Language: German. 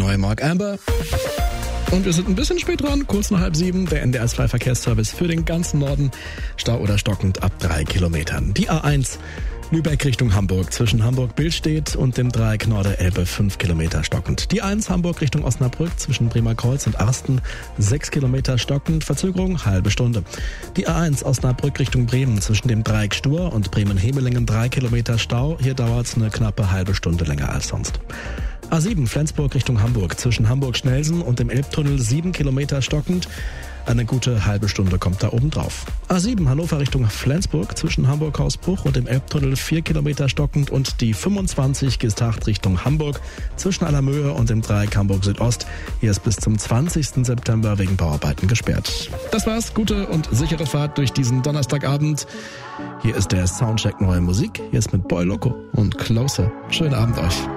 neue Mark Amber. Und wir sind ein bisschen spät dran, kurz nach 6:30, der NDR2 Verkehrsservice für den ganzen Norden. Stau oder stockend ab 3 Kilometern. Die A1 Lübeck Richtung Hamburg zwischen Hamburg-Billstedt und dem Dreieck Norder-Elbe 5 Kilometer stockend. Die 1 Hamburg Richtung Osnabrück zwischen Bremerkreuz und Arsten 6 Kilometer stockend, Verzögerung halbe Stunde. Die A1 Osnabrück Richtung Bremen zwischen dem Dreieck Stur und Bremen-Hemelingen 3 Kilometer Stau. Hier dauert es eine knappe halbe Stunde länger als sonst. A7 Flensburg Richtung Hamburg zwischen Hamburg-Schnelsen und dem Elbtunnel 7 Kilometer stockend. Eine gute halbe Stunde kommt da oben drauf. A7 Hannover Richtung Flensburg zwischen Hamburg-Hausbruch und dem Elbtunnel 4 Kilometer stockend und die 25 Gestacht Richtung Hamburg zwischen Allermöhe und dem Dreieck Hamburg-Südost. Hier ist bis zum 20. September wegen Bauarbeiten gesperrt. Das war's. Gute und sichere Fahrt durch diesen Donnerstagabend. Hier ist der Soundcheck Neue Musik. Hier ist mit Boy Loco und Closer. Schönen Abend euch.